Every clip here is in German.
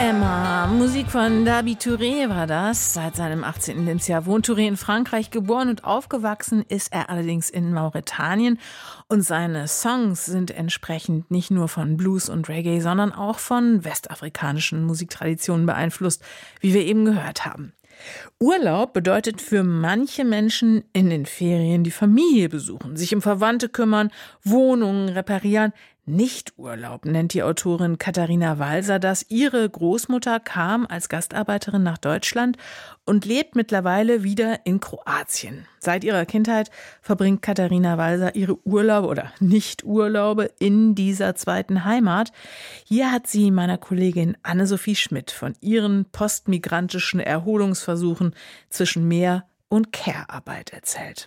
Emma, Musik von David Touré war das. Seit seinem 18. Lebensjahr wohnt Touré in Frankreich. Geboren und aufgewachsen ist er allerdings in Mauretanien. Und seine Songs sind entsprechend nicht nur von Blues und Reggae, sondern auch von westafrikanischen Musiktraditionen beeinflusst, wie wir eben gehört haben. Urlaub bedeutet für manche Menschen in den Ferien die Familie besuchen, sich um Verwandte kümmern, Wohnungen reparieren. Nicht-Urlaub nennt die Autorin Katharina Walser das. Ihre Großmutter kam als Gastarbeiterin nach Deutschland und lebt mittlerweile wieder in Kroatien. Seit ihrer Kindheit verbringt Katharina Walser ihre Urlaube oder Nicht-Urlaube in dieser zweiten Heimat. Hier hat sie meiner Kollegin Anne-Sophie Schmidt von ihren postmigrantischen Erholungsversuchen zwischen Meer und Care-Arbeit erzählt.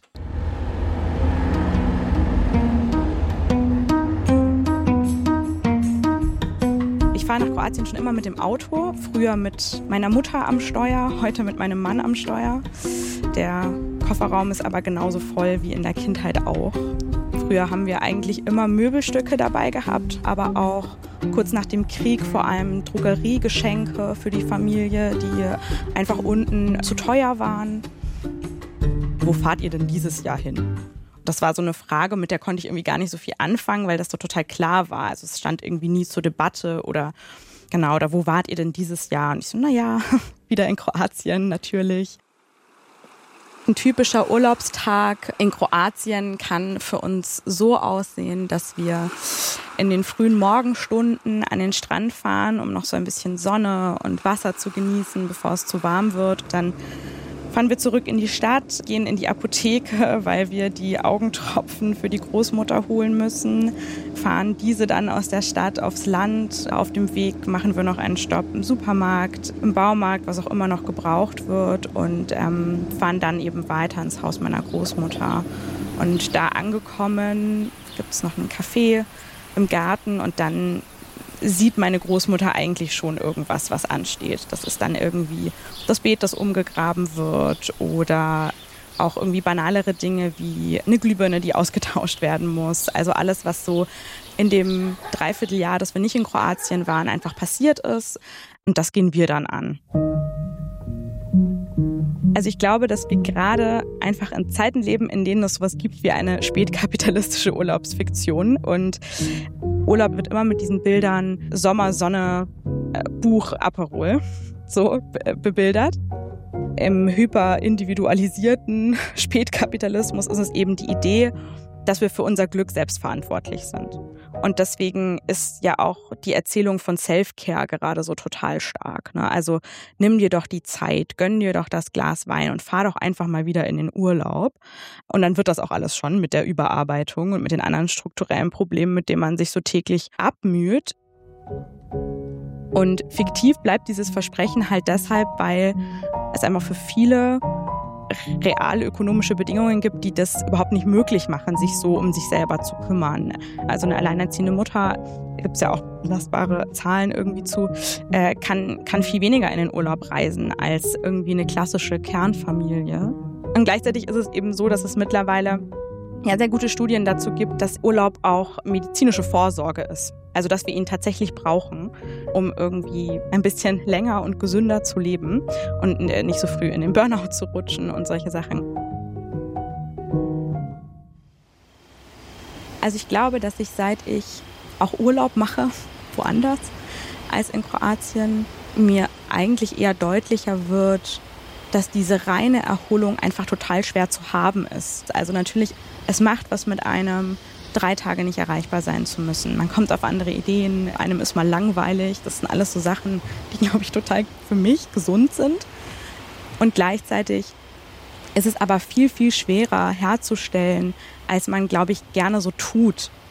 Ich fahre nach Kroatien schon immer mit dem Auto. Früher mit meiner Mutter am Steuer, heute mit meinem Mann am Steuer. Der Kofferraum ist aber genauso voll wie in der Kindheit auch. Früher haben wir eigentlich immer Möbelstücke dabei gehabt, aber auch kurz nach dem Krieg vor allem Drogeriegeschenke für die Familie, die einfach unten zu teuer waren. Wo fahrt ihr denn dieses Jahr hin? Das war so eine Frage, mit der konnte ich irgendwie gar nicht so viel anfangen, weil das so total klar war. Also es stand irgendwie nie zur Debatte oder wo wart ihr denn dieses Jahr? Und ich so, wieder in Kroatien natürlich. Ein typischer Urlaubstag in Kroatien kann für uns so aussehen, dass wir in den frühen Morgenstunden an den Strand fahren, um noch so ein bisschen Sonne und Wasser zu genießen, bevor es zu warm wird. Dann fahren wir zurück in die Stadt, gehen in die Apotheke, weil wir die Augentropfen für die Großmutter holen müssen, fahren diese dann aus der Stadt aufs Land. Auf dem Weg machen wir noch einen Stopp im Supermarkt, im Baumarkt, was auch immer noch gebraucht wird und fahren dann eben weiter ins Haus meiner Großmutter. Und da angekommen gibt es noch ein Café im Garten und dann sieht meine Großmutter eigentlich schon irgendwas, was ansteht. Das ist dann irgendwie das Beet, das umgegraben wird oder auch irgendwie banalere Dinge wie eine Glühbirne, die ausgetauscht werden muss. Also alles, was so in dem Dreivierteljahr, das wir nicht in Kroatien waren, einfach passiert ist. Und das gehen wir dann an. Also ich glaube, dass wir gerade einfach in Zeiten leben, in denen es sowas gibt wie eine spätkapitalistische Urlaubsfiktion. Und Urlaub wird immer mit diesen Bildern Sommer, Sonne, Buch, Aperol so bebildert. Im hyperindividualisierten Spätkapitalismus ist es eben die Idee, dass wir für unser Glück selbst verantwortlich sind. Und deswegen ist ja auch die Erzählung von Self-Care gerade so total stark. Ne? Also nimm dir doch die Zeit, gönn dir doch das Glas Wein und fahr doch einfach mal wieder in den Urlaub. Und dann wird das auch alles schon mit der Überarbeitung und mit den anderen strukturellen Problemen, mit denen man sich so täglich abmüht. Und fiktiv bleibt dieses Versprechen halt deshalb, weil es einfach für viele reale ökonomische Bedingungen gibt, die das überhaupt nicht möglich machen, sich so um sich selber zu kümmern. Also eine alleinerziehende Mutter, gibt es ja auch belastbare Zahlen irgendwie zu, kann viel weniger in den Urlaub reisen als irgendwie eine klassische Kernfamilie. Und gleichzeitig ist es eben so, dass es mittlerweile sehr gute Studien dazu gibt, dass Urlaub auch medizinische Vorsorge ist. Also dass wir ihn tatsächlich brauchen, um irgendwie ein bisschen länger und gesünder zu leben und nicht so früh in den Burnout zu rutschen und solche Sachen. Also ich glaube, dass ich, seit ich auch Urlaub mache, woanders als in Kroatien, mir eigentlich eher deutlicher wird, dass diese reine Erholung einfach total schwer zu haben ist. Also natürlich, es macht was mit einem, 3 Tage nicht erreichbar sein zu müssen. Man kommt auf andere Ideen, einem ist mal langweilig. Das sind alles so Sachen, die, glaube ich, total für mich gesund sind. Und gleichzeitig ist es aber viel, viel schwerer herzustellen, als man, glaube ich, gerne so tut.